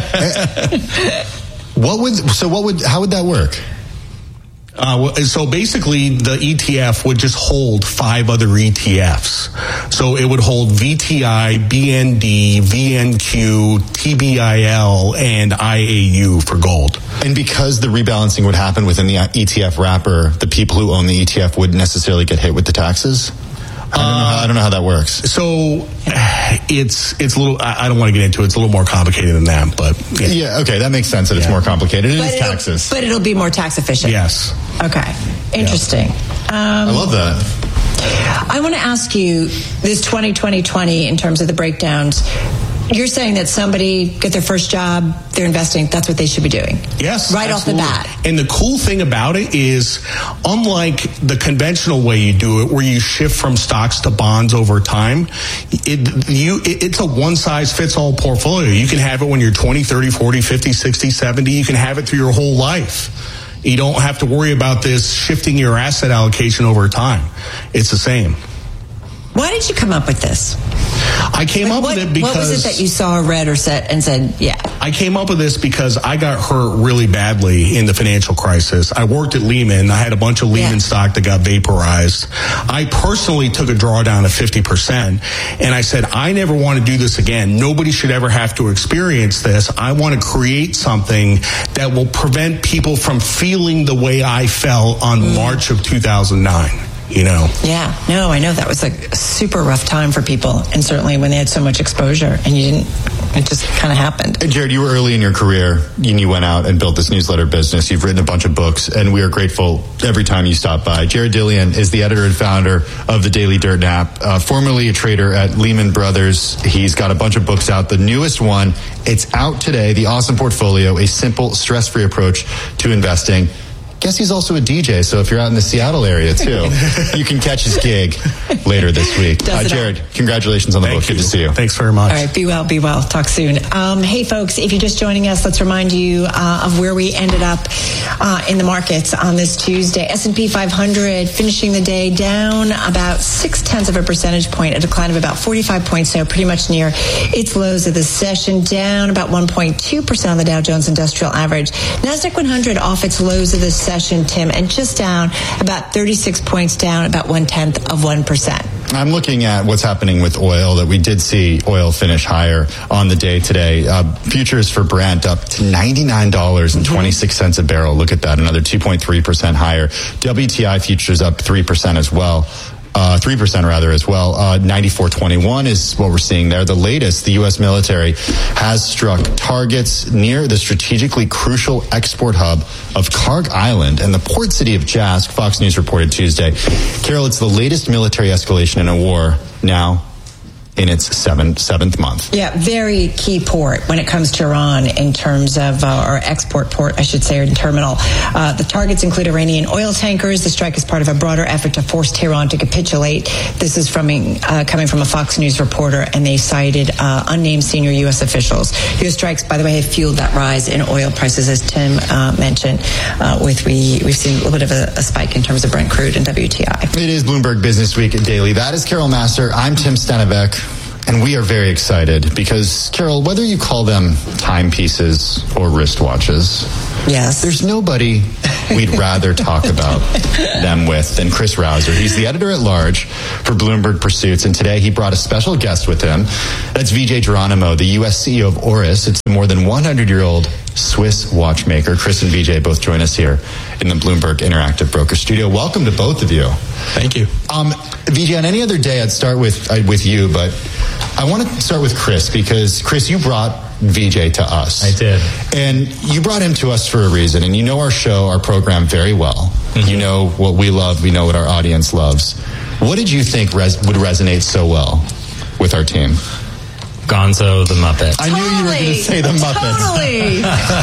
What would so? What would? How would that work? Uh, so basically, the E T F would just hold five other E T Fs. So it would hold V T I, B N D, V N Q, T B I L, and I A U for gold. And because the rebalancing would happen within the E T F wrapper, the people who own the E T F wouldn't necessarily get hit with the taxes? I don't, uh, know, how, I don't know how that works. So it's it's a little. I don't want to get into it. It's a little more complicated than that, but yeah. yeah okay, that makes sense that yeah. it's more complicated. It but is taxes, but it'll be more tax efficient. Yes. Okay. Interesting. Yeah. Um, I love that. I want to ask you this twenty twenty twenty in terms of the breakdowns. You're saying that somebody get their first job, they're investing, that's what they should be doing. Yes. Right absolutely. off the bat. And the cool thing about it is, unlike the conventional way you do it, where you shift from stocks to bonds over time, it, you, it, it's a one-size-fits-all portfolio. You can have it when you're twenty, thirty, forty, fifty, sixty, seventy. You can have it through your whole life. You don't have to worry about this shifting your asset allocation over time. It's the same. Why did you come up with this? I came like up what, with it because... What was it that you saw or read or said and said, yeah? I came up with this because I got hurt really badly in the financial crisis. I worked at Lehman. I had a bunch of Lehman yeah. stock that got vaporized. I personally took a drawdown of fifty percent, and I said, I never want to do this again. Nobody should ever have to experience this. I want to create something that will prevent people from feeling the way I felt on mm. March of two thousand nine. You know? Yeah, no, I know that was like a super rough time for people, and certainly when they had so much exposure, and you didn't, it just kind of happened. And Jared, you were early in your career, and you went out and built this newsletter business. You've written a bunch of books, and we are grateful every time you stop by. Jared Dillian is the editor and founder of the Daily Dirt Nap, uh, formerly a trader at Lehman Brothers. He's got a bunch of books out. The newest one, it's out today, The Awesome Portfolio, a simple, stress-free approach to investing. Guess he's also a D J, so if you're out in the Seattle area, too, you can catch his gig later this week. Uh, Jared, congratulations on the Thank book. You. Good to see you. Thanks very much. All right, be well, be well. Talk soon. Um, hey, folks, if you're just joining us, let's remind you uh, of where we ended up uh, in the markets on this Tuesday. S and P five hundred finishing the day down about six-tenths of a percentage point, a decline of about forty-five points, so pretty much near its lows of the session, down about one point two percent on the Dow Jones Industrial Average. NASDAQ one hundred off its lows of the session, Tim, and just down about thirty-six points, down about one-tenth of one percent. I'm looking at what's happening with oil, that we did see oil finish higher on the day today. Uh, futures for Brent up to ninety-nine dollars and twenty-six cents a barrel. Look at that, another two point three percent higher. W T I futures up three percent as well. Uh, three percent rather as well. Uh, ninety-four twenty-one is what we're seeing there. The latest, the U S military has struck targets near the strategically crucial export hub of Karg Island and the port city of Jask, Fox News reported Tuesday. Carol, it's the latest military escalation in a war now in its seventh, seventh month. Yeah, very key port when it comes to Iran in terms of, uh, or export port, I should say, or terminal. Uh, the targets include Iranian oil tankers. The strike is part of a broader effort to force Tehran to capitulate. This is from uh, coming from a Fox News reporter, and they cited uh, unnamed senior U S officials. U S strikes, by the way, have fueled that rise in oil prices, as Tim uh, mentioned. Uh, with we, we've seen a little bit of a, a spike in terms of Brent crude and W T I. It is Bloomberg Business Week Daily. That is Carol Master. I'm Tim Stenevec. And we are very excited because, Carol, whether you call them timepieces or wristwatches, yes, there's nobody we'd rather talk about them with than Chris Rauser. He's the editor-at-large for Bloomberg Pursuits, and today he brought a special guest with him. That's Vijay Geronimo, the U S C E O of Oris. It's the more than one hundred year old Swiss watchmaker. Chris and Vijay both join us here in the Bloomberg Interactive Broker Studio. Welcome to both of you. Thank you. Um, Vijay, on any other day, I'd start with uh, with you, but I want to start with Chris because, Chris, you brought Vijay to us. I did. And you brought him to us for a reason, and you know our show, our program very well. Mm-hmm. You know what we love. We know what our audience loves. What did you think res- would resonate so well with our team? Gonzo the Muppet. I knew you were going to say the Muppets. Totally.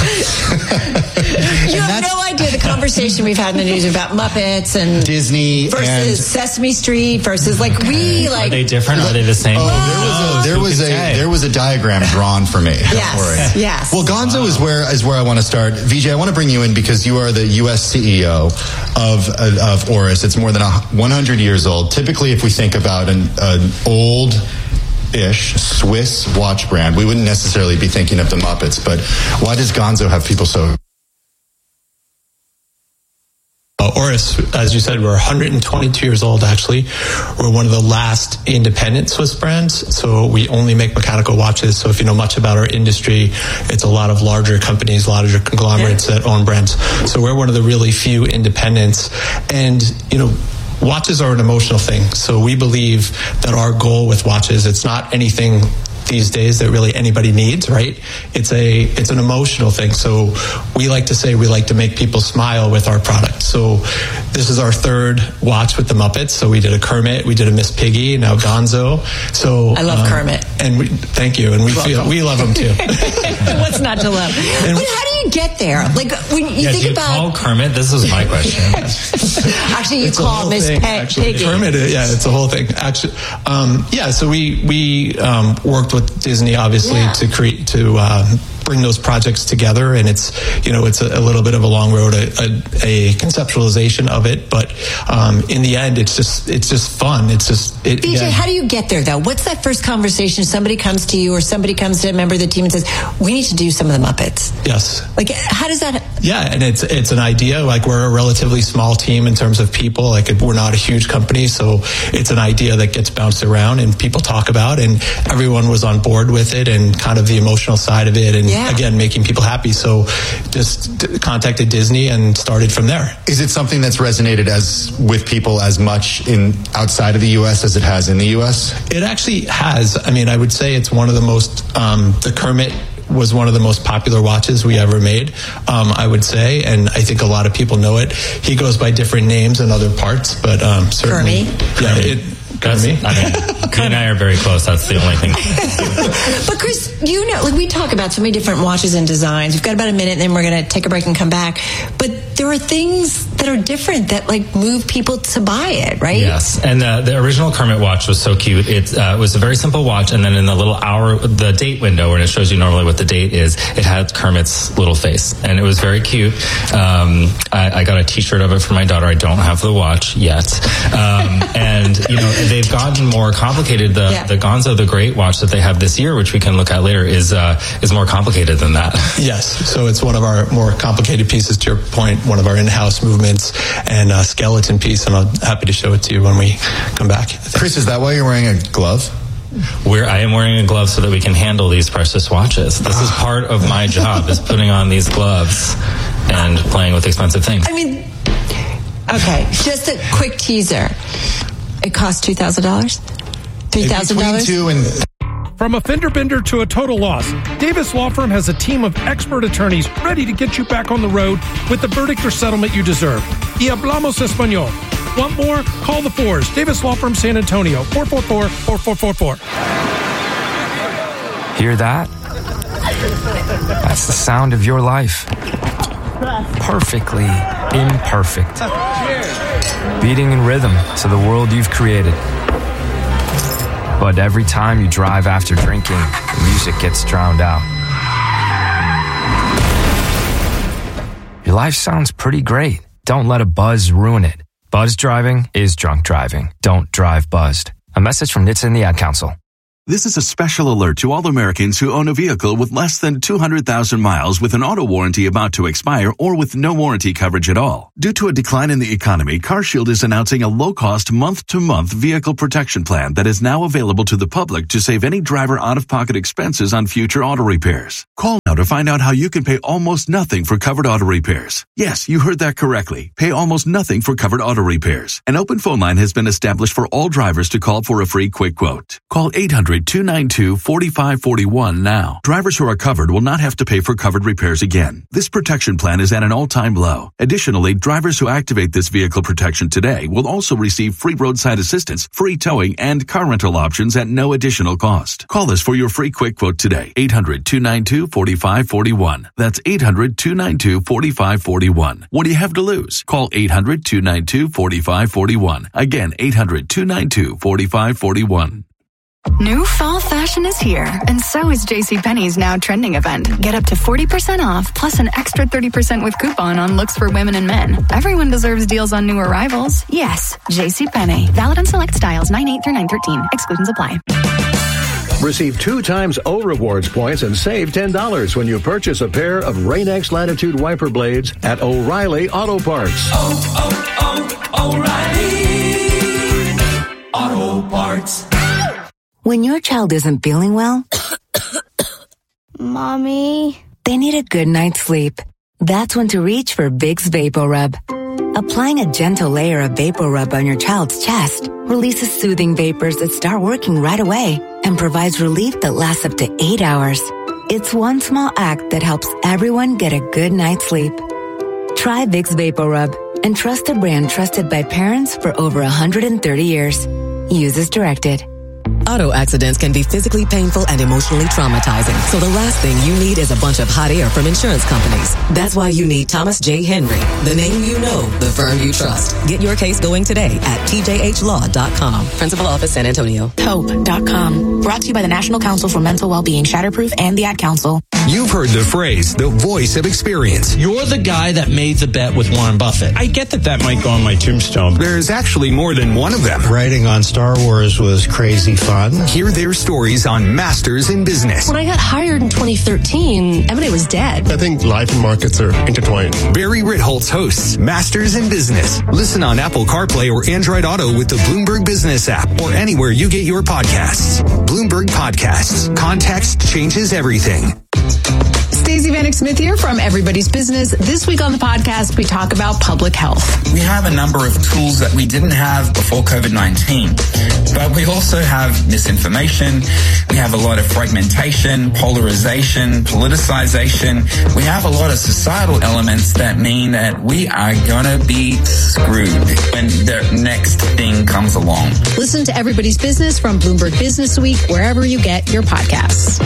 You have no idea the conversation we've had in the news about Muppets and Disney versus and Sesame Street versus like we like. Are they different? Are they the same? Oh, there was a there was a there was a diagram drawn for me. Yes, Don't worry. yes. Well, Gonzo wow. is where is where I want to start. Vijay, I want to bring you in because you are the U S C E O of of Oris. It's more than one hundred years old. Typically, if we think about an, an old ish Swiss watch brand, we wouldn't necessarily be thinking of the Muppets, but why does Gonzo have people so? Uh, Oris, as you said, we're one hundred twenty-two years old, actually. We're one of the last independent Swiss brands, so we only make mechanical watches. So if you know much about our industry, it's a lot of larger companies, a lot of conglomerates that own brands. So we're one of the really few independents. And, you know, watches are an emotional thing. So we believe that our goal with watches, it's not anything these days that really anybody needs, right? It's a it's an emotional thing. So we like to say we like to make people smile with our product. So this is our third watch with the Muppets. So we did a Kermit, we did a Miss Piggy, now Gonzo. So I love um, Kermit. And we, thank you. And we feel we love him too. What's not to love? And but how do you get there? Like when you yeah, think do you about call Kermit, this is my question. Actually, you it's call Miss Pe- Piggy. Kermit, yeah, it's a whole thing. Actually, um, yeah. So we we um, worked with Disney, obviously, yeah. to create to uh, bring those projects together, and it's you know it's a, a little bit of a long road, a, a, a conceptualization of it, but um, in the end, it's just it's just fun. It's just it, Vijay, yeah. how do you get there though? What's that first conversation? Somebody comes to you, or somebody comes to a member of the team and says, "We need to do some of the Muppets." Yes. Like, how does that? Yeah, and it's it's an idea. Like we're a relatively small team in terms of people. Like we're not a huge company, so it's an idea that gets bounced around and people talk about, and everyone was on board with it, and kind of the emotional side of it, and yeah. again making people happy. So just d- contacted Disney and started from there. Is it something that's resonated as with people as much in outside of the U S as it has in the U S? It actually has. I mean, I would say it's one of the most um, the Kermit was one of the most popular watches we ever made, um, I would say, and I think a lot of people know it. He goes by different names in other parts, but um, certainly, Kermit. yeah, it. That's, I mean, me and I are very close. That's the only thing. But Chris, you know, like we talk about so many different watches and designs. We've got about a minute, and then we're going to take a break and come back. But there are things that are different that like move people to buy it, right? Yes, and uh, the original Kermit watch was so cute. It uh, was a very simple watch, and then in the little hour, the date window, when it shows you normally what the date is, it had Kermit's little face, and it was very cute. Um, I, I got a T-shirt of it for my daughter. I don't have the watch yet, um, and you know. They've gotten more complicated. The yeah. the Gonzo, the Great watch that they have this year, which we can look at later, is uh, is more complicated than that. Yes, so it's one of our more complicated pieces. To your point, one of our in-house movements and a skeleton piece, and I'm happy to show it to you when we come back. Chris, is that why you're wearing a glove? Where I am wearing a glove so that we can handle these precious watches. This is part of my job: is putting on these gloves and playing with expensive things. I mean, okay, just a quick teaser. It costs two thousand dollars? three thousand dollars? Between two and... From a fender bender to a total loss, Davis Law Firm has a team of expert attorneys ready to get you back on the road with the verdict or settlement you deserve. Y hablamos español. Want more? Call the fours. Davis Law Firm San Antonio, four four four, four four four four. Hear that? That's the sound of your life. Perfectly imperfect. Beating in rhythm to the world you've created. But every time you drive after drinking, the music gets drowned out. Your life sounds pretty great. Don't let a buzz ruin it. Buzz driving is drunk driving. Don't drive buzzed. A message from N H T S A and the Ad Council. This is a special alert to all Americans who own a vehicle with less than two hundred thousand miles with an auto warranty about to expire or with no warranty coverage at all. Due to a decline in the economy, CarShield is announcing a low-cost month-to-month vehicle protection plan that is now available to the public to save any driver out-of-pocket expenses on future auto repairs. Call now to find out how you can pay almost nothing for covered auto repairs. Yes, you heard that correctly. Pay almost nothing for covered auto repairs. An open phone line has been established for all drivers to call for a free quick quote. Call eight hundred, two nine two, four five four one now. Drivers who are covered will not have to pay for covered repairs again. This protection plan is at an all-time low. Additionally, drivers who activate this vehicle protection today will also receive free roadside assistance, free towing, and car rental options at no additional cost. Call us for your free quick quote today. eight hundred, two nine two, four five four one. That's eight hundred, two nine two, four five four one. What do you have to lose? Call eight hundred, two nine two, four five four one. Again, eight hundred, two nine two, four five four one. New fall fashion is here, and so is JCPenney's Now Trending event. Get up to forty percent off, plus an extra thirty percent with coupon on looks for women and men. Everyone deserves deals on new arrivals. Yes, JCPenney. Valid on select styles nine eight through nine thirteen. Exclusions apply. Receive two times O Rewards points and save ten dollars when you purchase a pair of Rain-X Latitude wiper blades at O'Reilly Auto Parts. Oh, oh, oh, O'Reilly Auto Parts. When your child isn't feeling well, Mommy, they need a good night's sleep. That's when to reach for Vicks VapoRub. Applying a gentle layer of VapoRub on your child's chest releases soothing vapors that start working right away and provides relief that lasts up to eight hours. It's one small act that helps everyone get a good night's sleep. Try Vicks VapoRub and trust a brand trusted by parents for over one hundred thirty years. Use as directed. Auto accidents can be physically painful and emotionally traumatizing. So the last thing you need is a bunch of hot air from insurance companies. That's why you need Thomas J. Henry, the name you know, the firm you trust. Get your case going today at T J H law dot com. Principal Office, San Antonio. Hope dot com. Brought to you by the National Council for Mental Wellbeing, Shatterproof, and the Ad Council. You've heard the phrase, the voice of experience. You're the guy that made the bet with Warren Buffett. I get that that might go on my tombstone. There's actually more than one of them. Writing on Star Wars was crazy fun. Hear their stories on Masters in Business. When I got hired in twenty thirteen, M and A was dead. I think life and markets are intertwined. Barry Ritholtz hosts Masters in Business. Listen on Apple CarPlay or Android Auto with the Bloomberg Business app or anywhere you get your podcasts. Bloomberg Podcasts. Context changes everything. Stacey Vanek Smith here from Everybody's Business. This week on the podcast, we talk about public health. We have a number of tools that we didn't have before COVID nineteen, but we also have misinformation. We have a lot of fragmentation, polarization, politicization. We have a lot of societal elements that mean that we are going to be screwed when the next thing comes along. Listen to Everybody's Business from Bloomberg Business Week, wherever you get your podcasts.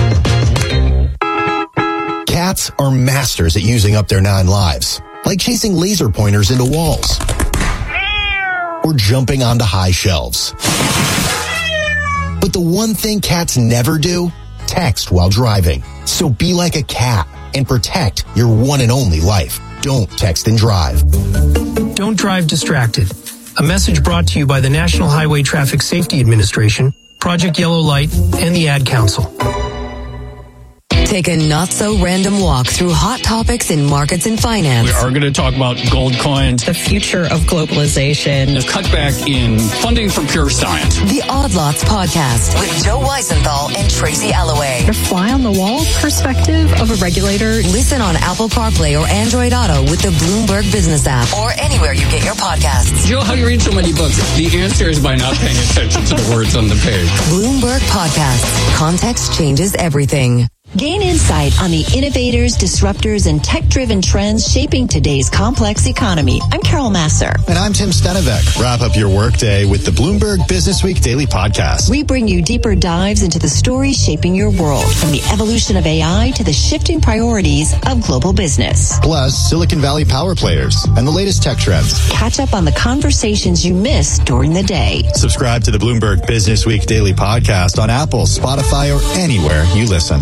Cats are masters at using up their nine lives, like chasing laser pointers into walls or jumping onto high shelves. But the one thing cats never do, text while driving. So be like a cat and protect your one and only life. Don't text and drive. Don't drive distracted. A message brought to you by the National Highway Traffic Safety Administration, Project Yellow Light, and the Ad Council. Take a not-so-random walk through hot topics in markets and finance. We are going to talk about gold coins, the future of globalization, the cutback in funding for pure science. The Odd Lots Podcast with Joe Weisenthal and Tracy Alloway. The fly-on-the-wall perspective of a regulator. Listen on Apple CarPlay or Android Auto with the Bloomberg Business app or anywhere you get your podcasts. Joe, how do you read so many books? The answer is by not paying attention to the words on the page. Bloomberg Podcasts. Context changes everything. Gain insight on the innovators, disruptors, and tech-driven trends shaping today's complex economy. I'm Carol Masser. And I'm Tim Stenevec. Wrap up your workday with the Bloomberg Business Week Daily Podcast. We bring you deeper dives into the stories shaping your world, from the evolution of A I to the shifting priorities of global business. Plus, Silicon Valley power players and the latest tech trends. Catch up on the conversations you missed during the day. Subscribe to the Bloomberg Business Week Daily Podcast on Apple, Spotify, or anywhere you listen.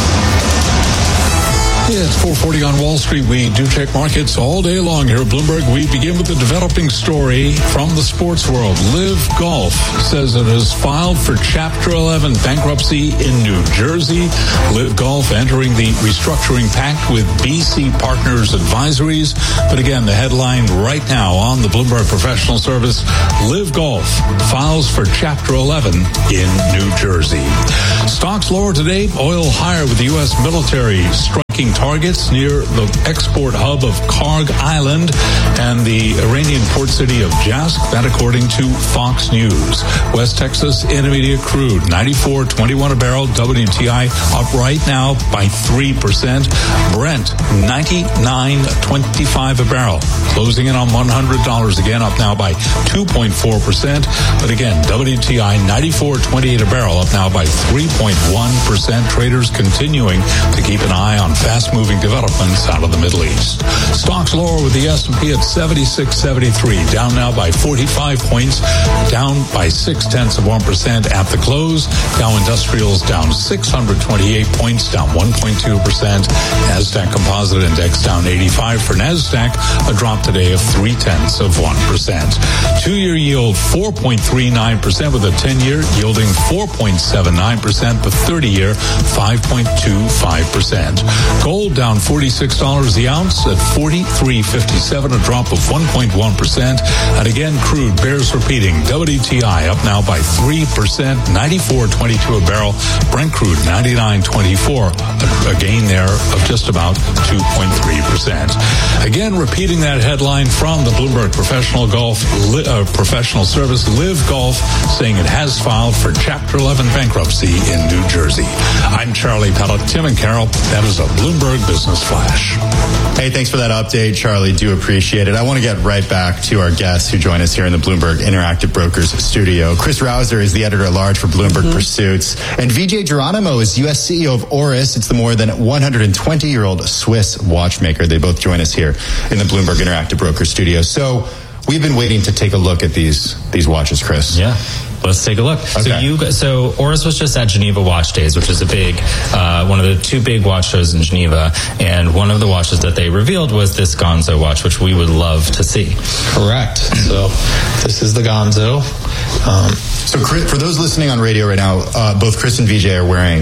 Yeah, it's four forty on Wall Street. We do check markets all day long here at Bloomberg. We begin with the developing story from the sports world. Liv Golf says it has filed for Chapter eleven bankruptcy in New Jersey. Liv Golf entering the restructuring pact with B C Partners Advisories. But again, the headline right now on the Bloomberg Professional Service, Liv Golf files for Chapter eleven in New Jersey. Stocks lower today, oil higher with the U S military striking targets near the export hub of Karg Island and the Iranian port city of Jask. That according to Fox News. West Texas Intermediate crude, ninety-four twenty-one a barrel. W T I up right now by three percent. Brent, ninety-nine twenty-five a barrel. Closing in on one hundred dollars again, up now by two point four percent. But again, W T I ninety-four twenty-eight a barrel, up now by three point one percent. Traders continuing to keep an eye on fast-moving developments out of the Middle East. Stocks lower with the S and P at seventy-six seventy-three, down now by forty-five points, down by six tenths of one percent at the close. Dow Industrials down six hundred twenty-eight points, down one point two percent. Nasdaq Composite Index down eighty-five for Nasdaq, a drop today of three tenths of one percent. Two-year yield four point three nine percent with a ten-year yielding four point seven nine percent, the thirty-year five point two five percent. Gold down forty-six dollars the ounce at forty-three fifty-seven, a drop of one point one percent. And again, crude bears repeating. W T I up now by three percent, ninety-four twenty-two a barrel. Brent crude ninety-nine twenty-four, a, a gain there of just about two point three percent. Again, repeating that headline from the Bloomberg Professional Golf uh, Professional Service, Liv Golf saying it has filed for Chapter eleven bankruptcy in New Jersey. I'm Charlie Pellet. Tim and Carol, that is a Bloomberg Business Flash. Hey, thanks for that update, Charlie. Do appreciate it. I want to get right back to our guests who join us here in the Bloomberg Interactive Brokers studio. Chris Rausser is the editor-at-large for Bloomberg mm-hmm. Pursuits. And Vijay Geronimo is U S C E O of Oris. It's the more than one hundred twenty-year-old Swiss watchmaker. They both join us here in the Bloomberg Interactive Brokers studio. So we've been waiting to take a look at these these watches, Chris. Yeah. Let's take a look. Okay. So you, so Oris was just at Geneva Watch Days, which is a big, uh, one of the two big watch shows in Geneva. And one of the watches that they revealed was this Gonzo watch, which we would love to see. Correct. So this is the Gonzo. Um, so Chris, for those listening on radio right now, uh, both Chris and Vijay are wearing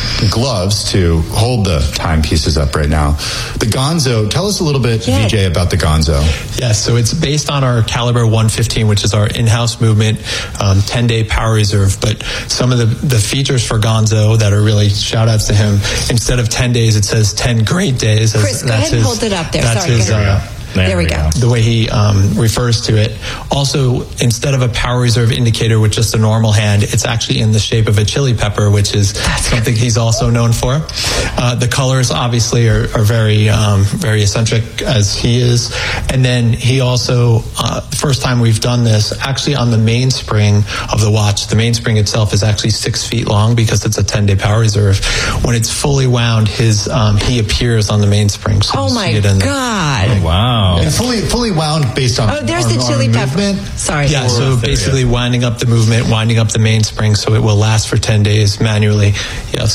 gloves to hold the timepieces up right now. The Gonzo, tell us a little bit, yeah. Vijay, about the Gonzo. Yes, so it's based on our Caliber one fifteen, which is our in-house movement, um, ten-day power reserve. But some of the, the features for Gonzo that are really shout-outs to him, instead of ten days, it says ten great days. Chris, go ahead and his, hold it up there. That's Sorry, his, uh, There, there we go. The way he um, refers to it. Also, instead of a power reserve indicator with just a normal hand, it's actually in the shape of a chili pepper, which is That's something he's also known for. Uh, the colors obviously are, are very, um, very eccentric as he is. And then he also, uh, first time we've done this, actually on the mainspring of the watch, the mainspring itself is actually six feet long because it's a ten-day power reserve. When it's fully wound, his um, he appears on the mainspring. So oh my God. The, oh, wow. And fully, fully wound based on. Oh, there's our, the chili pepper. Movement. Sorry. Yeah. So basically, winding up the movement, winding up the mainspring, so it will last for ten days manually. Yes. The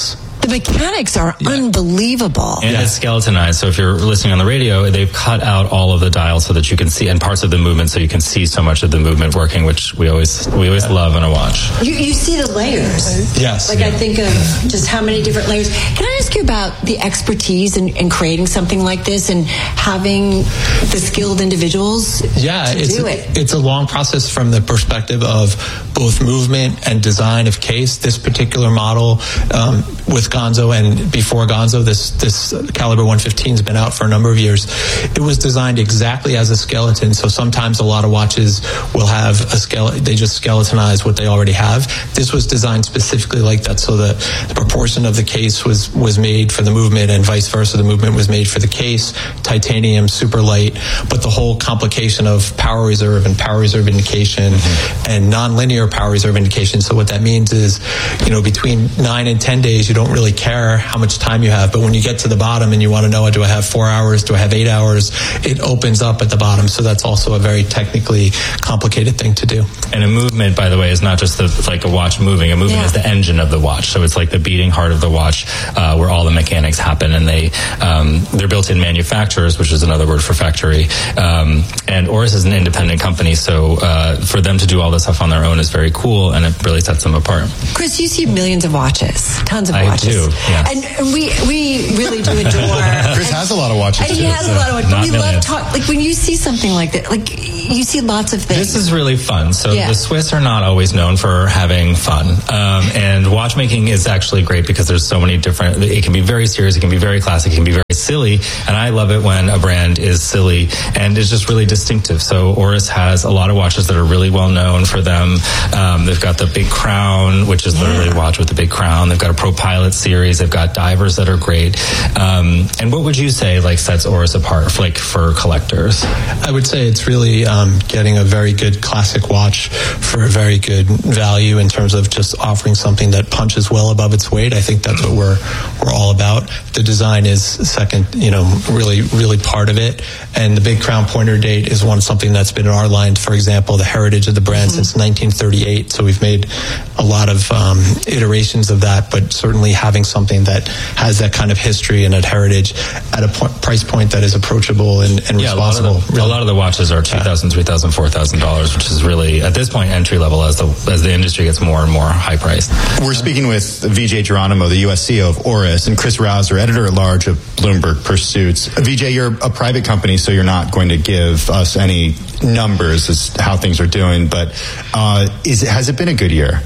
The mechanics are yeah. unbelievable. And yeah. it's skeletonized. So if you're listening on the radio, they've cut out all of the dials so that you can see, and parts of the movement so you can see so much of the movement working, which we always we always yeah. love in a watch. You, you see the layers. Yes. Like yeah. I think of just how many different layers. Can I ask you about the expertise in, in creating something like this and having the skilled individuals yeah, to it's do a, it? It's a long process from the perspective of both movement and design of case. This particular model um, with Gonzo and before Gonzo, this this Caliber one fifteen has been out for a number of years. It was designed exactly as a skeleton. So sometimes a lot of watches will have a skeleton. They just skeletonize what they already have. This was designed specifically like that. So the, the proportion of the case was was made for the movement, and vice versa. The movement was made for the case. Titanium, super light, but the whole complication of power reserve and power reserve indication mm-hmm. and nonlinear power reserve indication. So what that means is, you know, between nine and ten days, you don't really care how much time you have. But when you get to the bottom and you want to know, do I have four hours? Do I have eight hours? It opens up at the bottom. So that's also a very technically complicated thing to do. And a movement, by the way, is not just the, like a watch moving. A movement yeah. is the engine of the watch. So it's like the beating heart of the watch, uh, where all the mechanics happen. And they, um, they're built-in manufacturers, which is another word for factory. Um, and Oris is an independent company. So uh, for them to do all this stuff on their own is very cool, and it really sets them apart. Chris, you see millions of watches, tons of I watches. I do, yeah. And, and we we really do adore. Chris has a lot of watches. And he too, has so. a lot of watches. But Not we millions. love talk. Like when you see something like that, like you see lots of things. This is really fun. So yeah. the Swiss are not always known for having fun, um, and watchmaking is actually great because there's so many different. It can be very serious, it can be very classic, it can be very silly, and I love it when a brand is silly and is just really distinctive. So Oris has a lot of watches that are really well known for them. Um, they've got the Big Crown, which is literally yeah. a watch with the big crown. They've got a Pro Pilot series. They've got divers that are great. Um, and what would you say like sets Oris apart, for, like for collectors? I would say it's really um, getting a very good classic watch for a very good value in terms of just offering something that punches well above its weight. I think that's what we're we're all about. The design is second, you know, really really part of it. And the Big Crown pointer date is one something that's been in our line. For example, the heritage of the brand mm-hmm. since nineteen thirty-eight. So we've made a lot of um, iterations of that, but certainly having something that has that kind of history and that heritage at a po- price point that is approachable and, and yeah, responsible. A lot, of the, really. a lot of the watches are two thousand dollars, three thousand dollars, four thousand dollars, which is really, at this point, entry level as the as the industry gets more and more high priced. We're speaking with Vijay Geronimo, the U S C E O of Oris, and Chris Rouser, editor-at-large of Bloomberg Pursuits. Vijay, you're a private company, so you're not going to give us any numbers as to how things are doing, but uh, is it, has it been a good year?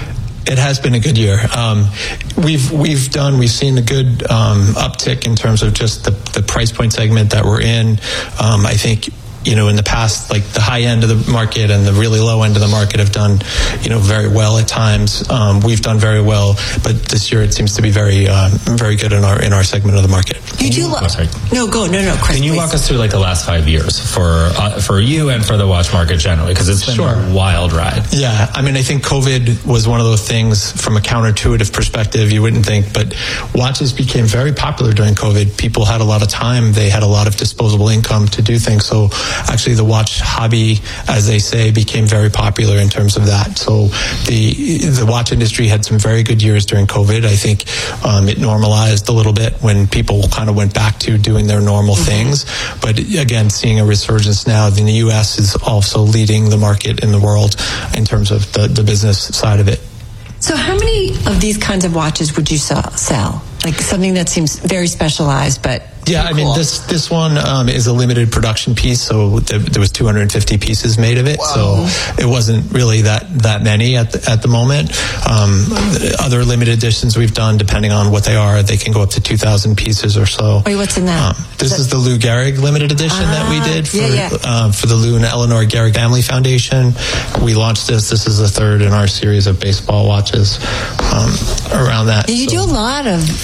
It has been a good year. Um, we've we've done we've seen a good um, uptick in terms of just the the price point segment that we're in. Um, I think, you know, in the past, like the high end of the market and the really low end of the market have done, you know, very well at times. Um, we've done very well, but this year it seems to be very, um, very good in our in our segment of the market. You do lo- oh, no, go no no. Chris, Can you please. walk us through like the last five years for uh, for you and for the watch market generally? Because it's been Sure. a wild ride. Yeah, I mean, I think COVID was one of those things from a counterintuitive perspective you wouldn't think, but watches became very popular during COVID. People had a lot of time; they had a lot of disposable income to do things. So actually, the watch hobby, as they say, became very popular in terms of that. So the the watch industry had some very good years during COVID. I think um, it normalized a little bit when people kind of went back to doing their normal mm-hmm. things. But again, seeing a resurgence now in the U S is also leading the market in the world in terms of the, the business side of it. So how many of these kinds of watches would you sell? Like something that seems very specialized, but yeah, I mean, cool. this this one um, is a limited production piece, so th- there was two hundred fifty pieces made of it. Wow. So it wasn't really that that many at the, at the moment. Um, other limited editions we've done, depending on what they are, they can go up to two thousand pieces or so. Wait, what's in that? Um, this is, is the Lou Gehrig limited edition ah, that we did for yeah, yeah. Uh, for the Lou and Eleanor Gehrig Family Foundation. We launched this. This is the third in our series of baseball watches um, around that. You so. do a lot of for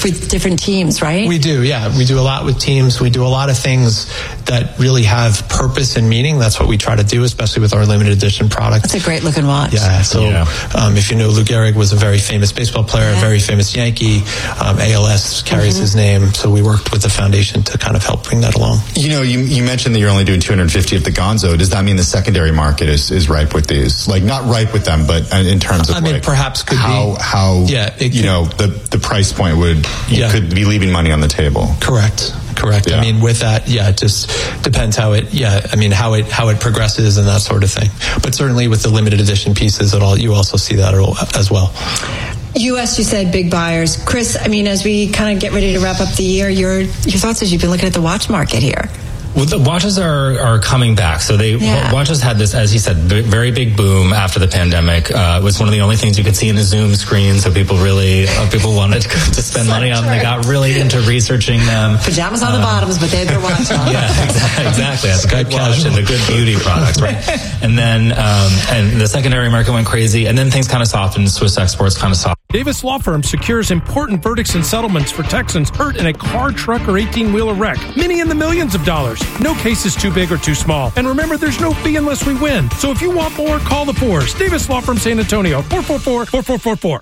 with different teams, right? We do, yeah. We do a lot with teams. We do a lot of things that really have purpose and meaning. That's what we try to do, especially with our limited edition product. That's a great looking watch. Yeah, so yeah. Um, if you know, Lou Gehrig was a very famous baseball player, yeah. a very famous Yankee. Um, A L S carries mm-hmm. his name, so we worked with the foundation to kind of help bring that along. You know, you, you mentioned that you're only doing two hundred fifty of the Gonzo. Does that mean the secondary market is, is ripe with these? Like, not ripe with them, but in terms of I mean, like perhaps could how, be. how yeah, it you could, know, the, the price point would, you yeah. could be leaving money on the table. Correct. Correct. Yeah. I mean, with that, yeah, it just depends how it, yeah, I mean, how it, how it progresses and that sort of thing. But certainly with the limited edition pieces, it all, you also see that as well. U S, you said big buyers. Chris, I mean, as we kind of get ready to wrap up the year, your, your thoughts as you've been looking at the watch market here. Well, the watches are, are coming back. So they yeah. watches had this, as he said, b- very big boom after the pandemic. Uh, it was one of the only things you could see in a Zoom screen. So people really, uh, people wanted to, to spend so money on them. They got really into researching them. Pajamas on um, the bottoms, but they had their watch on. Yeah, exactly. exactly. That's a good watch and the good beauty products, right? And then, um, and the secondary market went crazy. And then things kind of softened. Swiss exports kind of softened. Davis Law Firm secures important verdicts and settlements for Texans hurt in a car, truck, or eighteen-wheeler wreck. Many in the millions of dollars. No case is too big or too small. And remember, there's no fee unless we win. So if you want more, call the Fours. Davis Law Firm San Antonio, four four four, four four four four.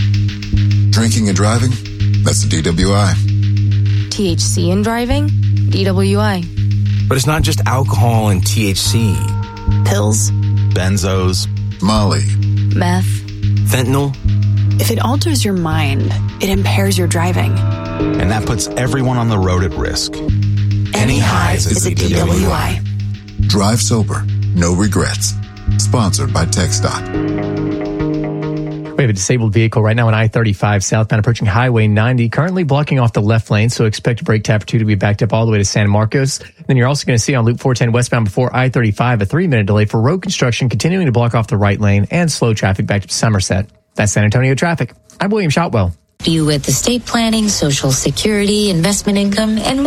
Drinking and driving? That's a D W I. T H C in driving? D W I. But it's not just alcohol and T H C. Pills. Benzos. Molly. Meth. Fentanyl. If it alters your mind, it impairs your driving. And that puts everyone on the road at risk. Any highs is a D W I. Drive sober. No regrets. Sponsored by TxDOT. We have a disabled vehicle right now on I thirty-five southbound approaching Highway ninety, currently blocking off the left lane, so expect brake tap two to be backed up all the way to San Marcos. Then you're also going to see on Loop four ten westbound before I thirty-five a three-minute delay for road construction, continuing to block off the right lane and slow traffic back to Somerset. That's San Antonio traffic. I'm William Shotwell. You with estate planning, Social Security, investment income, and more.